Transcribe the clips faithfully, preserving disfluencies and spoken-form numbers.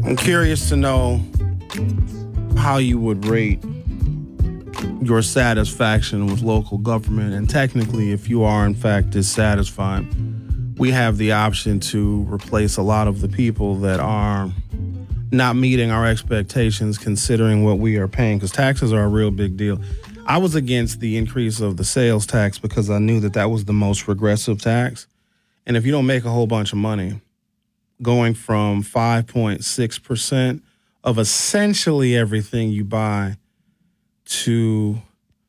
I'm curious to know how you would rate your satisfaction with local government. And technically, if you are in fact dissatisfied, we have the option to replace a lot of the people that are not meeting our expectations considering what we are paying, because taxes are a real big deal. I was against the increase of the sales tax because I knew that that was the most regressive tax. And if you don't make a whole bunch of money, going from five point six percent of essentially everything you buy to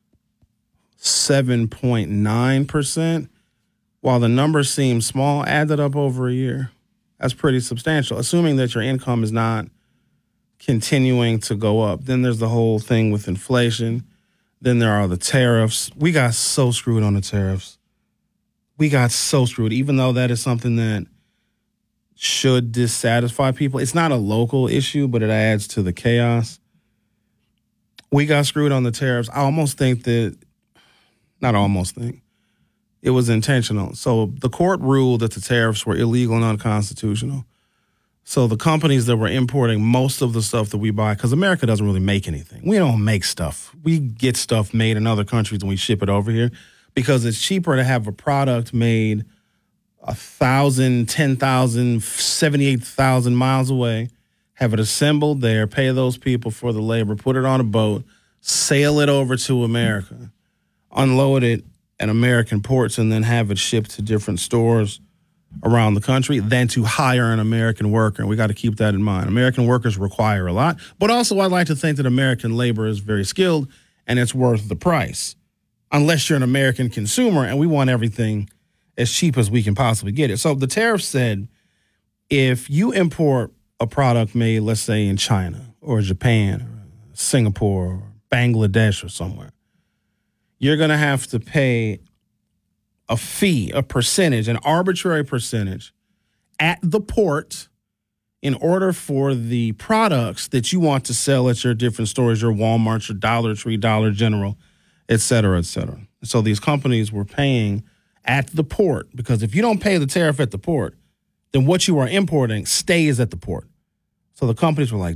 seven point nine percent, while the number seems small, added up over a year. That's pretty substantial, assuming that your income is not continuing to go up. Then there's the whole thing with inflation. Then there are the tariffs. We got so screwed on the tariffs. We got so screwed, even though that is something that should dissatisfy people. It's not a local issue, but it adds to the chaos. We got screwed on the tariffs. I almost think that, not almost think, it was intentional. So the court ruled that the tariffs were illegal and unconstitutional. So the companies that were importing most of the stuff that we buy, because America doesn't really make anything. We don't make stuff. We get stuff made in other countries and we ship it over here because it's cheaper to have a product made a thousand, ten thousand, seventy-eight thousand miles away, have it assembled there, pay those people for the labor, put it on a boat, sail it over to America, unload it at American ports, and then have it shipped to different stores around the country, than to hire an American worker. And we got to keep that in mind. American workers require a lot, but also I'd like to think that American labor is very skilled and it's worth the price, unless you're an American consumer and we want everything as cheap as we can possibly get it. So the tariff said if you import a product made, let's say, in China or Japan or Singapore or Bangladesh or somewhere, you're going to have to pay a fee, a percentage, an arbitrary percentage at the port in order for the products that you want to sell at your different stores, your Walmart, your Dollar Tree, Dollar General, et cetera, et cetera. So these companies were paying at the port, because if you don't pay the tariff at the port, then what you are importing stays at the port. So the companies were like,